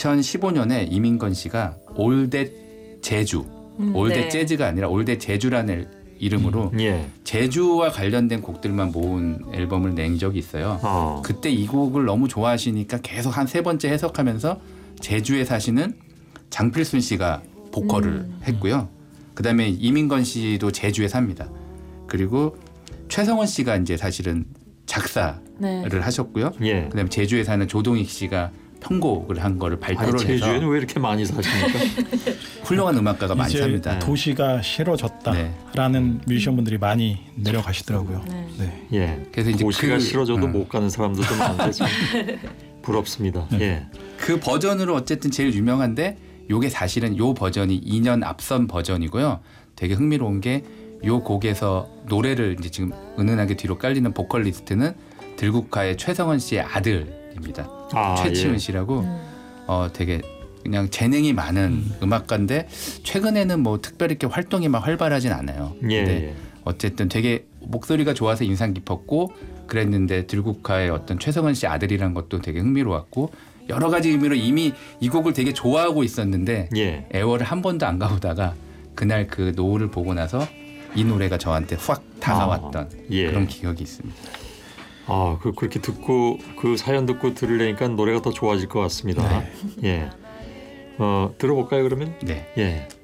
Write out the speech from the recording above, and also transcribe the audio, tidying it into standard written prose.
2015년에 이민건 씨가 올댓 제주, 올댓 네. 재즈가 아니라 올댓 제주라는 이름으로 예. 제주와 관련된 곡들만 모은 앨범을 낸 적이 있어요. 그때 이 곡을 너무 좋아하시니까 계속 한 3번째 해석하면서 제주에 사시는 장필순 씨가 보컬을 했고요. 그다음에 이민건 씨도 제주에 삽니다. 그리고 최성원 씨가 이제 사실은 작사를 네. 하셨고요. 예. 그다음에 제주에 사는 조동익 씨가 편곡을 한 거를 발표를 아니, 제주에는 해서 왜 이렇게 많이 사십니까? 훌륭한 음악가가 많이 이제 삽니다. 도시가 싫어졌다라는 뮤지션분들이 많이 내려가시더라고요. 네. 네. 예. 그래서 이제 도시가 싫어져도 음. 못 가는 사람들도 많은데 참 부럽습니다. 예. 그 버전으로 어쨌든 제일 유명한데 요게 사실은 요 버전이 2년 앞선 버전이고요. 되게 흥미로운 게 요 곡에서 노래를 이제 지금 은은하게 뒤로 깔리는 보컬리스트는 들국화의 최성원 씨의 아들입니다. 최치은 예. 씨라고 되게 그냥 재능이 많은 음악가인데 최근에는 뭐 특별히 이렇게 활동이 막 활발하진 않아요. 예. 근데 예. 어쨌든 되게 목소리가 좋아서 인상 깊었고 그랬는데 들국화의 어떤 최성원 씨 아들이란 것도 되게 흥미로웠고 여러 가지 의미로 이미 이 곡을 되게 좋아하고 있었는데 예. 애월을 한 번도 안 가보다가 그날 그 노을을 보고 나서 이 노래가 저한테 확 다가왔던 예. 그런 기억이 있습니다. 그렇게 듣고 그 사연 듣고 들으려니까 노래가 더 좋아질 것 같습니다. 예. 들어볼까요 그러면? 네. 예.